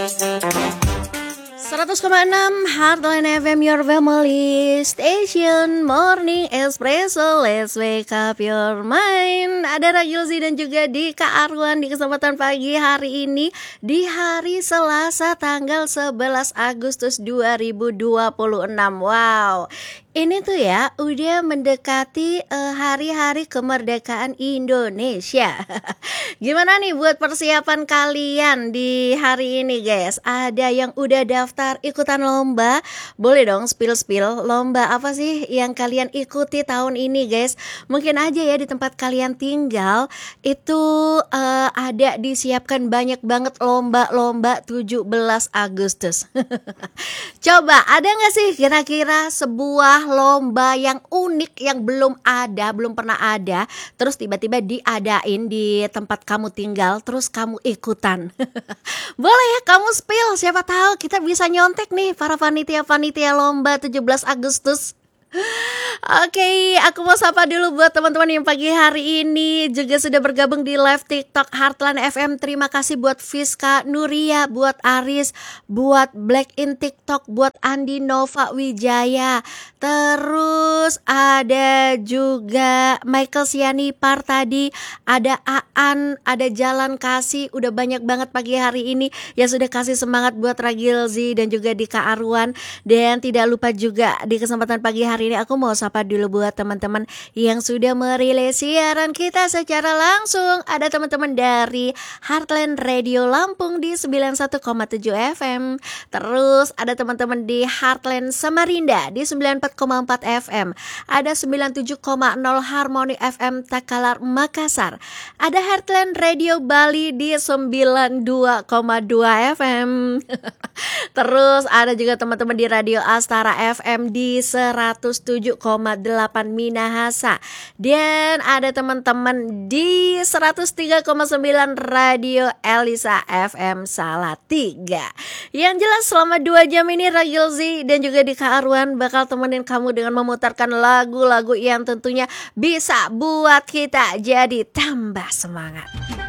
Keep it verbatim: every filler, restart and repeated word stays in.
seratus koma enam Heartline F M, your family station. Morning Espresso, let's wake up your mind. Ada Ragilzi dan juga Dika Arwan di kesempatan pagi hari ini, di hari Selasa tanggal sebelas Agustus dua ribu dua puluh enam. Wow, ini tuh ya udah mendekati uh, hari-hari kemerdekaan Indonesia. Gimana nih buat persiapan kalian di hari ini, guys? Ada yang udah daftar ikutan lomba? Boleh dong spill-spill, lomba apa sih yang kalian ikuti tahun ini, guys? Mungkin aja ya di tempat kalian tinggal itu uh, ada disiapkan banyak banget lomba-lomba tujuh belas Agustus. Coba ada gak sih kira-kira sebuah lomba yang unik yang belum ada, belum pernah ada, terus tiba-tiba diadain di tempat kamu tinggal, terus kamu ikutan? Boleh ya kamu spill, siapa tahu kita bisa nyontek nih para panitia-panitia lomba tujuh belas Agustus. Oke, okay, aku mau sapa dulu buat teman-teman yang pagi hari ini juga sudah bergabung di live TikTok Heartline F M. Terima kasih buat Fiska Nuria, buat Aris, buat Black in TikTok, buat Andi Nova Wijaya. Terus ada juga Michael Sianipar tadi, ada Aan, ada Jalan Kasih. Udah banyak banget pagi hari ini yang sudah kasih semangat buat Ragilzi dan juga Dika Arwan. Dan tidak lupa juga di kesempatan pagi hari ini aku mau sapa dulu buat teman-teman yang sudah merilis siaran kita secara langsung. Ada teman-teman dari Heartland Radio Lampung di sembilan puluh satu koma tujuh F M. Terus ada teman-teman di Heartland Samarinda di sembilan puluh empat koma empat F M. Ada sembilan puluh tujuh koma nol Harmony F M Takalar Makassar. Ada Heartland Radio Bali di sembilan puluh dua koma dua F M. Terus ada juga teman-teman di Radio Astara F M di seratus tujuh koma delapan Minahasa. Dan ada teman-teman di seratus tiga koma sembilan Radio Elisa F M Salatiga. Yang jelas selama dua jam ini Ragilzi dan juga Dika Arwan bakal temenin kamu dengan memutarkan lagu-lagu yang tentunya bisa buat kita jadi tambah semangat.